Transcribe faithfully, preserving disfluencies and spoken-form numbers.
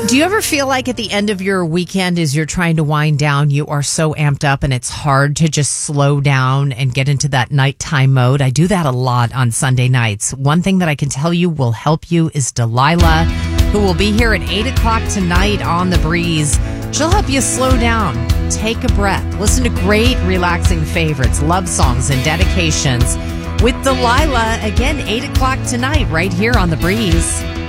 Do you ever feel like at the end of your weekend, as you're trying to wind down, you are so amped up and it's hard to just slow down and get into that nighttime mode? I do that a lot on Sunday nights. One thing that I can tell you will help you is Delilah, who will be here at eight o'clock tonight on The Breeze. She'll help you slow down, take a breath, listen to great relaxing favorites, love songs, and dedications with Delilah, again, eight o'clock tonight right here on The Breeze.